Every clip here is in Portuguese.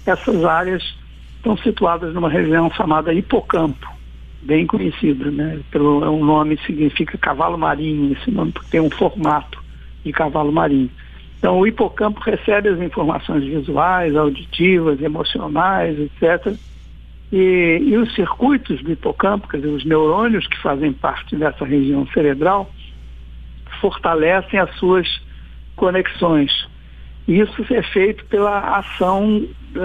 Essas áreas estão situadas numa região chamada hipocampo, bem conhecida, né? O nome significa cavalo marinho, esse nome porque tem um formato de cavalo marinho. Então, o hipocampo recebe as informações visuais, auditivas, emocionais, etc. E os circuitos do hipocampo, quer dizer, os neurônios que fazem parte dessa região cerebral, fortalecem as suas conexões. Isso é feito pela ação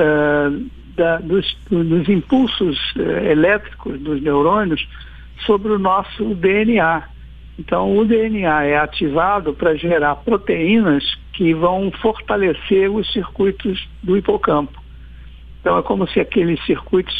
dos impulsos elétricos dos neurônios sobre o nosso DNA. Então, o DNA é ativado para gerar proteínas que vão fortalecer os circuitos do hipocampo. Então, é como se aqueles circuitos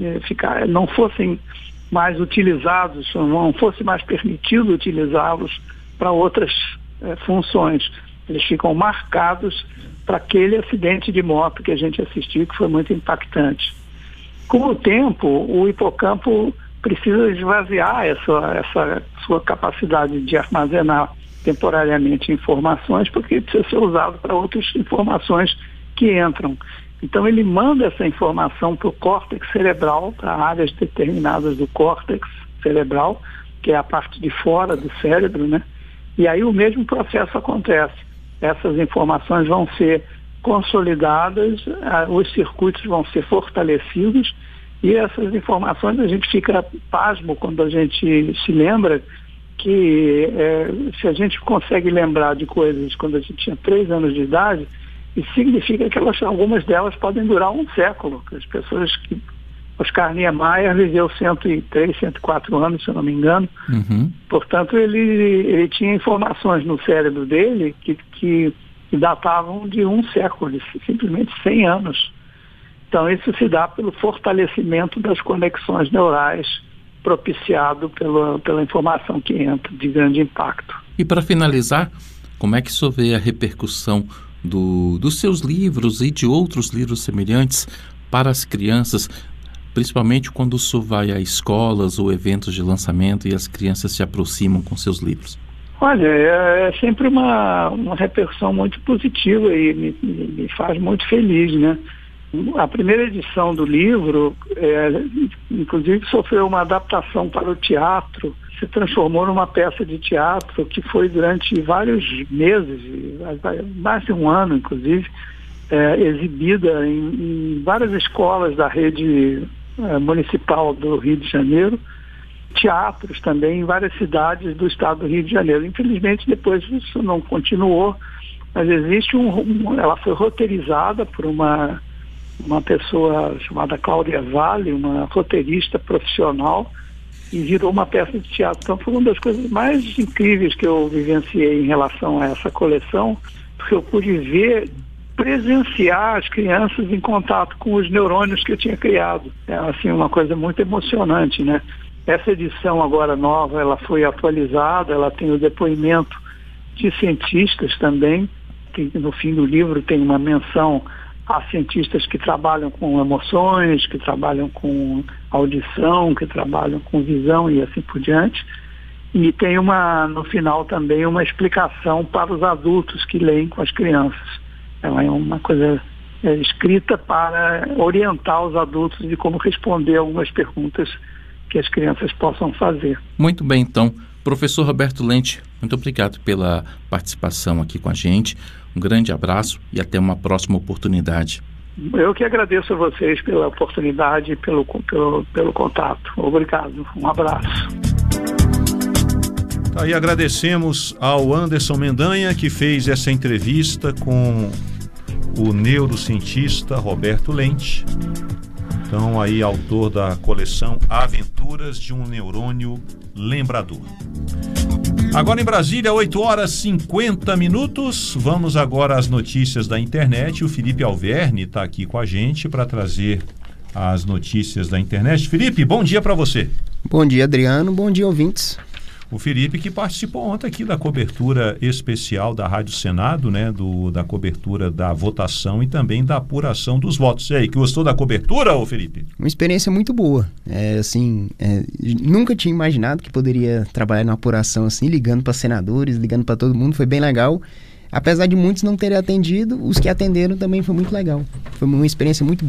não fossem mais utilizados, não fosse mais permitido utilizá-los para outras funções. Eles ficam marcados para aquele acidente de moto que a gente assistiu, que foi muito impactante. Com o tempo, o hipocampo precisa esvaziar essa sua capacidade de armazenar temporariamente informações, porque precisa ser usado para outras informações que entram. Então ele manda essa informação para o córtex cerebral, para áreas determinadas do córtex cerebral, que é a parte de fora do cérebro, né? E aí o mesmo processo acontece. Essas informações vão ser consolidadas, os circuitos vão ser fortalecidos, e essas informações a gente fica pasmo quando a gente se lembra que se a gente consegue lembrar de coisas quando a gente tinha 3 anos de idade, isso significa que algumas delas podem durar um século. As pessoas que... Oscar Niemeyer viveu 103, 104 anos, se eu não me engano. Uhum. Portanto, ele tinha informações no cérebro dele que datavam de um século, de simplesmente 100 anos. Então, isso se dá pelo fortalecimento das conexões neurais propiciado pela informação que entra, de grande impacto. E para finalizar, como é que o senhor vê a repercussão dos seus livros e de outros livros semelhantes para as crianças, principalmente quando o senhor vai a escolas ou eventos de lançamento e as crianças se aproximam com seus livros? Olha, é sempre uma repercussão muito positiva e me faz muito feliz, né? A primeira edição do livro, inclusive, sofreu uma adaptação para o teatro, se transformou numa peça de teatro que foi durante vários meses, mais de um ano, inclusive, exibida em várias escolas da rede municipal do Rio de Janeiro, teatros também em várias cidades do estado do Rio de Janeiro. Infelizmente, depois isso não continuou, mas existe ela foi roteirizada por uma pessoa chamada Cláudia Vale, uma roteirista profissional, e virou uma peça de teatro. Então foi uma das coisas mais incríveis que eu vivenciei em relação a essa coleção, porque eu pude presenciar as crianças em contato com os neurônios que eu tinha criado. É assim, uma coisa muito emocionante, né? Essa edição agora nova, ela foi atualizada, ela tem o depoimento de cientistas também, que no fim do livro tem uma menção a cientistas que trabalham com emoções, que trabalham com audição, que trabalham com visão e assim por diante. E tem no final também uma explicação para os adultos que leem com as crianças. Ela é uma coisa escrita para orientar os adultos de como responder algumas perguntas que as crianças possam fazer. Muito bem, então. Professor Roberto Lente, muito obrigado pela participação aqui com a gente. Um grande abraço e até uma próxima oportunidade. Eu que agradeço a vocês pela oportunidade e pelo contato. Obrigado. Um abraço. Aí agradecemos ao Anderson Mendanha, que fez essa entrevista com o neurocientista Roberto Lente. Então, aí, autor da coleção Aventuras de um Neurônio Lembrador. Agora em Brasília, 8h50. Vamos agora às notícias da internet. O Felipe Alverne está aqui com a gente para trazer as notícias da internet. Felipe, bom dia para você. Bom dia, Adriano. Bom dia, ouvintes. O Felipe que participou ontem aqui da cobertura especial da Rádio Senado, né, da cobertura da votação e também da apuração dos votos. E aí, que gostou da cobertura, ô Felipe? Uma experiência muito boa. Nunca tinha imaginado que poderia trabalhar numa apuração assim, ligando para senadores, ligando para todo mundo. Foi bem legal. Apesar de muitos não terem atendido, os que atenderam também foi muito legal. Foi uma experiência muito boa.